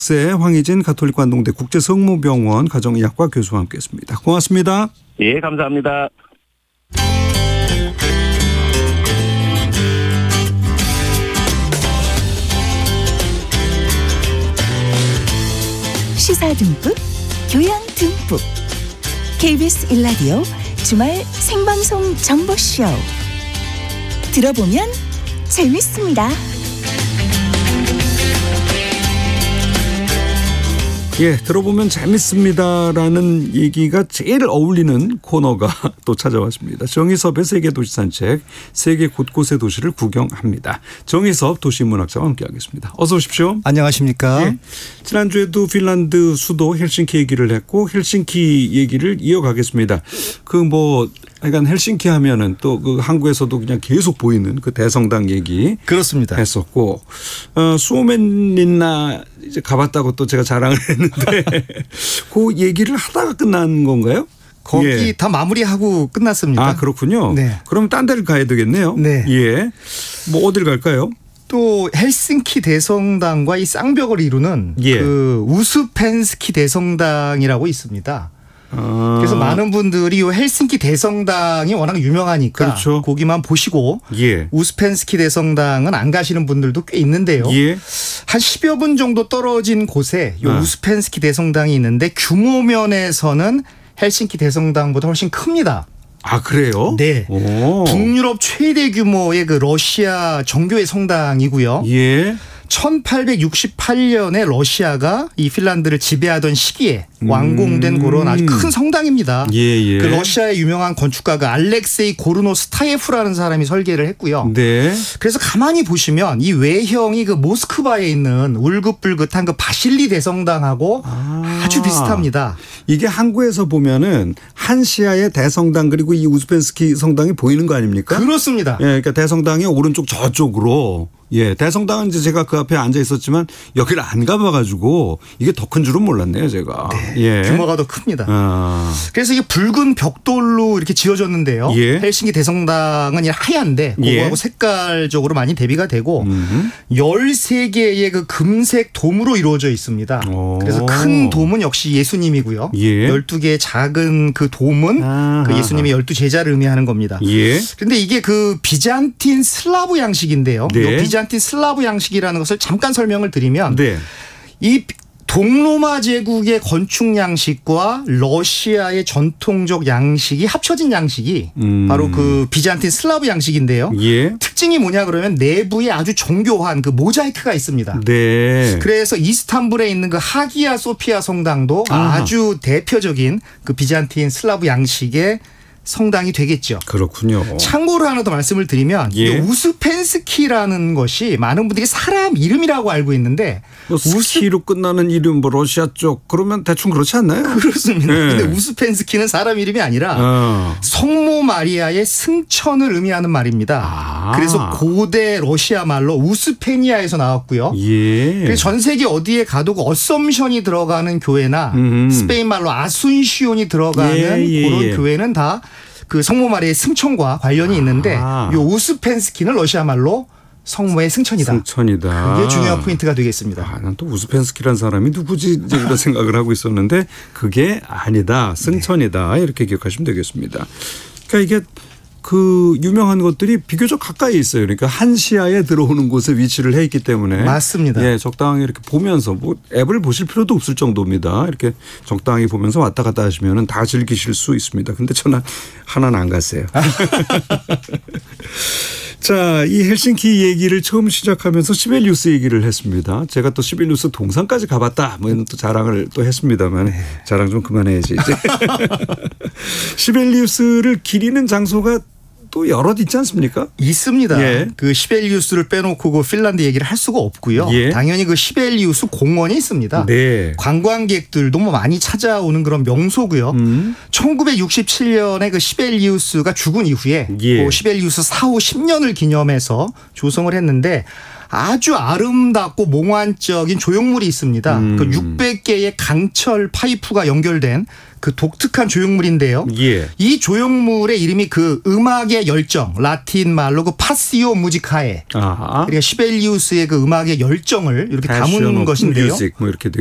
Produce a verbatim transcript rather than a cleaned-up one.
황희진 가톨릭 관동대 국제성모병원 가정의학과 교수와 함께했습니다. 고맙습니다. 예, 감사합니다. 시사 듬뿍, 교양 듬뿍. 케이비에스 일 라디오 주말 생방송 정보쇼. 들어보면 재밌습니다. 예, 들어보면 재밌습니다라는 얘기가 제일 어울리는 코너가 또 찾아왔습니다. 정희섭의 세계도시산책, 세계 곳곳의 도시를 구경합니다. 정희섭 도시문학자와 함께하겠습니다. 어서 오십시오. 안녕하십니까. 예, 지난주에도 핀란드 수도 헬싱키 얘기를 했고 헬싱키 얘기를 이어가겠습니다. 그 뭐 약간 헬싱키 하면은 또 그 한국에서도 그냥 계속 보이는 그 대성당 얘기 그렇습니다. 했었고 어, 수오멘린나 이제 가봤다고 또 제가 자랑을 했는데 그 얘기를 하다가 끝난 건가요? 거기 예. 다 마무리하고 끝났습니다. 아, 그렇군요. 네. 그럼 딴 데를 가야 되겠네요. 네. 예. 뭐 어딜 갈까요? 또 헬싱키 대성당과 이 쌍벽을 이루는 예. 그 우스펜스키 대성당이라고 있습니다. 아. 그래서 많은 분들이 이 헬싱키 대성당이 워낙 유명하니까 그렇죠. 거기만 보시고 예. 우스펜스키 대성당은 안 가시는 분들도 꽤 있는데요. 예. 한 십여 분 정도 떨어진 곳에 이 아. 우스펜스키 대성당이 있는데 규모 면에서는 헬싱키 대성당보다 훨씬 큽니다. 아, 그래요? 네. 오. 북유럽 최대 규모의 그 러시아 정교회 성당이고요. 예. 천팔백육십팔 년에 러시아가 이 핀란드를 지배하던 시기에 음. 완공된 그런 아주 큰 성당입니다. 예, 예. 그 러시아의 유명한 건축가가 알렉세이 고르노스타예프라는 사람이 설계를 했고요. 네. 그래서 가만히 보시면 이 외형이 그 모스크바에 있는 울긋불긋한 그 바실리 대성당하고 아. 아주 비슷합니다. 이게 한국에서 보면은 한시아의 대성당 그리고 이 우스펜스키 성당이 보이는 거 아닙니까? 그렇습니다. 예, 그러니까 대성당의 오른쪽 저쪽으로. 예, 대성당은 이제 제가 그 앞에 앉아 있었지만 여기를 안 가봐가지고 이게 더 큰 줄은 몰랐네요, 제가. 네, 예. 규모가 더 큽니다. 아. 그래서 이게 붉은 벽돌로 이렇게 지어졌는데요. 예. 헬싱키 대성당은 하얀데 그거하고 예. 색깔적으로 많이 대비가 되고 음흠. 열세 개의 그 금색 돔으로 이루어져 있습니다. 오. 그래서 큰 돔은 역시 예수님이고요. 예. 열두 개의 작은 그 돔은 아하. 그 예수님의 열두 제자를 의미하는 겁니다. 예. 그런데 이게 그 비잔틴 슬라브 양식인데요. 네. 이 비잔틴 슬라브 양식이라는 것을 잠깐 설명을 드리면 네. 이 동로마 제국의 건축 양식과 러시아의 전통적 양식이 합쳐진 양식이 음. 바로 그 비잔틴 슬라브 양식인데요. 예. 특징이 뭐냐 그러면 내부에 아주 정교한 그 모자이크가 있습니다. 네. 그래서 이스탄불에 있는 그 하기야 소피아 성당도 아하. 아주 대표적인 그 비잔틴 슬라브 양식의 성당이 되겠죠. 그렇군요. 참고로 하나 더 말씀을 드리면 예. 이 우스펜스키라는 것이 많은 분들이 사람 이름이라고 알고 있는데 뭐 스키로 끝나는 이름 뭐 러시아 쪽 그러면 대충 그렇지 않나요? 그렇습니다. 네. 근데 우스펜스키는 사람 이름이 아니라 어. 성모 마리아의 승천을 의미하는 말입니다. 아. 그래서 고대 러시아 말로 우스페니아에서 나왔고요. 예. 그래서 전 세계 어디에 가도 그 어썸션이 들어가는 교회나 음. 스페인 말로 아순시온이 들어가는 예, 예, 그런 예. 교회는 다 그 성모 마리아의 승천과 관련이 있는데 아. 이 우스펜스키는 러시아 말로 성모의 승천이다. 승천이다. 그게 중요한 포인트가 되겠습니다. 아, 난 또 우스펜스키란 사람이 누구지 이제 이런 생각을 하고 있었는데 그게 아니다. 승천이다. 이렇게 기억하시면 되겠습니다. 그러니까 이게 그 유명한 것들이 비교적 가까이 있어요. 그러니까 한시아에 들어오는 곳에 위치를 해 있기 때문에 맞습니다. 예, 적당히 이렇게 보면서 뭐 앱을 보실 필요도 없을 정도입니다. 이렇게 적당히 보면서 왔다 갔다 하시면은 다 즐기실 수 있습니다. 근데 저는 하나는 안 갔어요. 자, 이 헬싱키 얘기를 처음 시작하면서 시벨리우스 얘기를 했습니다. 제가 또 시벨리우스 동산까지 가봤다. 뭐 이런 또 자랑을 또 했습니다만 네. 자랑 좀 그만해야지 이제. 시벨리우스를 기리는 장소가 또 여럿 있지 않습니까? 있습니다. 예. 그 시벨리우스를 빼놓고 그 핀란드 얘기를 할 수가 없고요. 예. 당연히 그 시벨리우스 공원이 있습니다. 네. 관광객들도 뭐 많이 찾아오는 그런 명소고요. 음. 천구백육십칠 년에 그 시벨리우스가 죽은 이후에 예. 그 시벨리우스 사후 십 년을 기념해서 조성을 했는데 아주 아름답고 몽환적인 조형물이 있습니다. 음. 그 육백 개의 강철 파이프가 연결된 그 독특한 조형물인데요. 예. 이 조형물의 이름이 그 음악의 열정, 라틴 말로 그 파시오 무지카에. 아. 그러니까 시벨리우스의 그 음악의 열정을 이렇게 Passion 담은 of 것인데요. music 뭐 이렇게